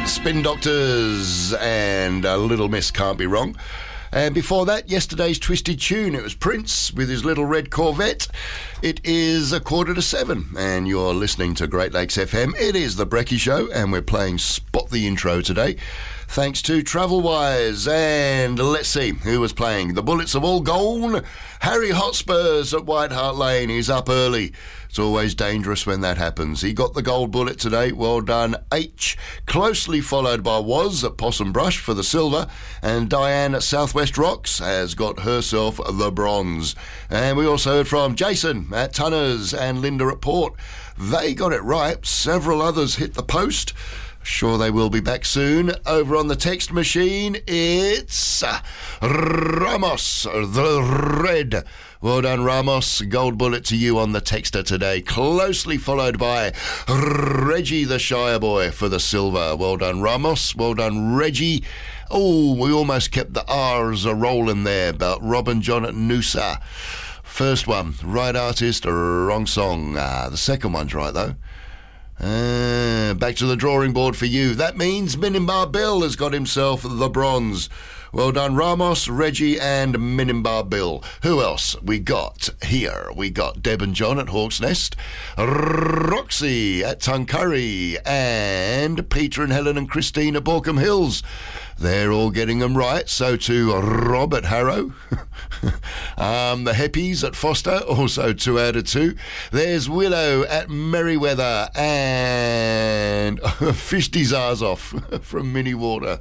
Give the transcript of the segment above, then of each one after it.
Spin Doctors and Little Miss Can't Be Wrong. And before that, yesterday's Twisted Tune. It was Prince with his little red Corvette. It is 6:45 and you're listening to Great Lakes FM. It is the Brekkie Show and we're playing Spot the Intro today. Thanks to Travelwise. And let's see who was playing. The Bullets have all gone. Harry Hotspurs at White Hart Lane. He's up early. It's always dangerous when that happens. He got the gold bullet today. Well done, H. Closely followed by Woz at Possum Brush for the silver. And Diane at Southwest Rocks has got herself the bronze. And we also heard from Jason at Tunners and Linda at Port. They got it right. Several others hit the post. Sure they will be back soon. Over on the text machine, it's Ramos, the red. Well done, Ramos. Gold bullet to you on the texter today. Closely followed by Reggie, the Shire boy, for the silver. Well done, Ramos. Well done, Reggie. Oh, we almost kept the R's a-rolling there about Robin John at Noosa. First one, right artist, wrong song. The second one's right, though. Back to the drawing board for you. That means Minimbar Bill has got himself the bronze. Well done, Ramos, Reggie and Minimbar Bill. Who else we got here? We got Deb and John at Hawk's Nest, Roxy at Tuncurry, and Peter and Helen and Christine at Borkham Hills. They're all getting them right. So too Rob at Harrow. The Heppies at Foster, also 2 out of 2. There's Willow at Merriweather and Fishty Zazoff from Miniwater.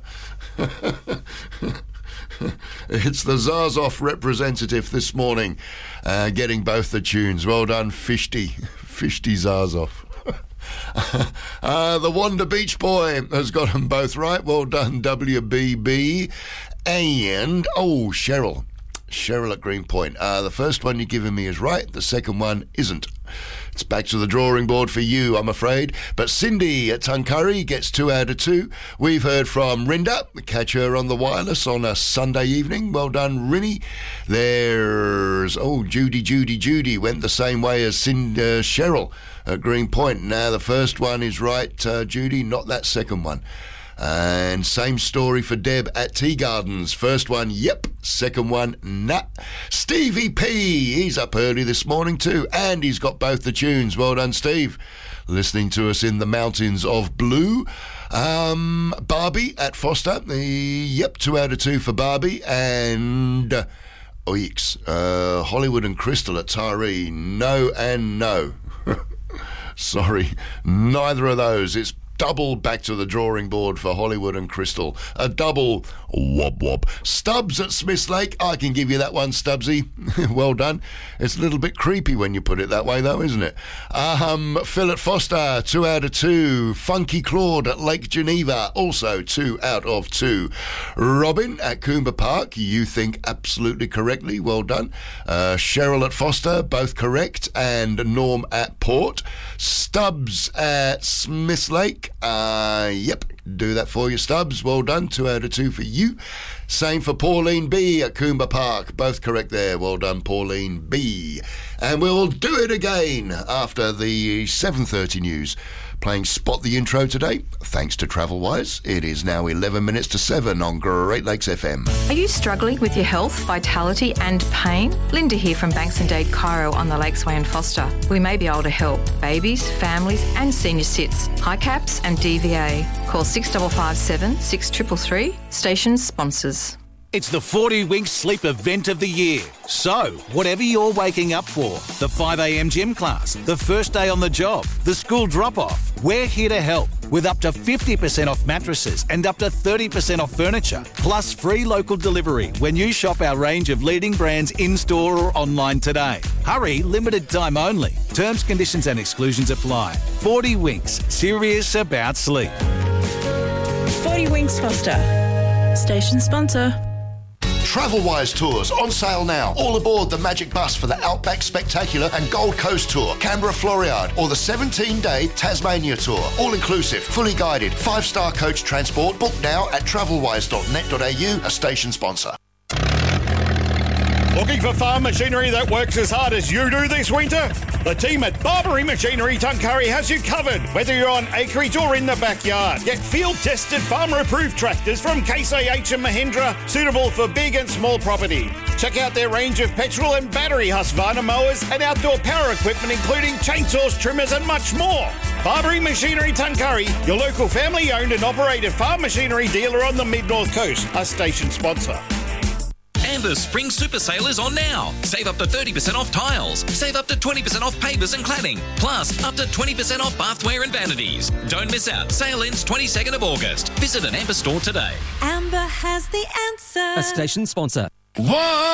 It's the Zazoff representative this morning getting both the tunes. Well done, Fishty Zazoff. The Wanda Beach Boy has got them both right. Well done, WBB. And, Cheryl at Greenpoint. The first one you're giving me is right. The second one isn't. It's back to the drawing board for you, I'm afraid. But Cindy at Tuncurry gets 2 out of 2. We've heard from Rinda. Catch her on the wireless on a Sunday evening. Well done, Rinny. There's, Judy went the same way as Cheryl at Greenpoint. Now, the first one is right, Judy, not that second one. And same story for Deb at Tea Gardens. First one, yep. Second one, nah. Stevie P, he's up early this morning too, and he's got both the tunes. Well done, Steve. Listening to us in the mountains of blue. Barbie at Foster, yep, 2 out of 2 for Barbie. And Hollywood and Crystal at Tyree, no and no. Sorry, neither of those. It's double back to the drawing board for Hollywood and Crystal. A double wob. Stubbs at Smiths Lake. I can give you that one, Stubbsy. Well done. It's a little bit creepy when you put it that way, though, isn't it? Phil at Foster, 2 out of 2. Funky Claude at Lake Geneva, also 2 out of 2. Robin at Coomber Park, you think absolutely correctly. Well done. Cheryl at Foster, both correct. And Norm at Port. Stubbs at Smiths Lake. Yep, do that for you, Stubbs. Well done, 2 out of 2 for you. Same for Pauline B at Coomber Park. Both correct there. Well done, Pauline B. And we'll do it again after the 7:30 news. Playing Spot the Intro today, thanks to Travelwise. It is now 11 minutes to 7 on Great Lakes FM. Are you struggling with your health, vitality and pain? Linda here from Banks and Dade Chiro on the Lakesway in Foster. We may be able to help babies, families and senior cits, HICAPS and DVA. Call 6557 6333. Station sponsors. It's the 40 Winks Sleep event of the year. So, whatever you're waking up for, the 5 a.m. gym class, the first day on the job, the school drop-off, we're here to help with up to 50% off mattresses and up to 30% off furniture, plus free local delivery when you shop our range of leading brands in-store or online today. Hurry, limited time only. Terms, conditions and exclusions apply. 40 Winks, serious about sleep. 40 Winks Foster, station sponsor. Travelwise Tours on sale now. All aboard the Magic Bus for the Outback Spectacular and Gold Coast Tour, Canberra Floriade, or the 17-day Tasmania Tour. All inclusive, fully guided, 5-star coach transport. Book now at travelwise.net.au, a station sponsor. Looking for farm machinery that works as hard as you do this winter? The team at Barbary Machinery Tuncurry has you covered, whether you're on acreage or in the backyard. Get field-tested, farmer-approved tractors from Case IH and Mahindra, suitable for big and small property. Check out their range of petrol and battery Husqvarna mowers and outdoor power equipment, including chainsaws, trimmers and much more. Barbary Machinery Tuncurry, your local family-owned and operated farm machinery dealer on the Mid-North Coast, a station sponsor. And the Spring Super Sale is on now. Save up to 30% off tiles. Save up to 20% off pavers and cladding. Plus, up to 20% off bathware and vanities. Don't miss out. Sale ends 22nd of August. Visit an Amber store today. Amber has the answer. A station sponsor. What?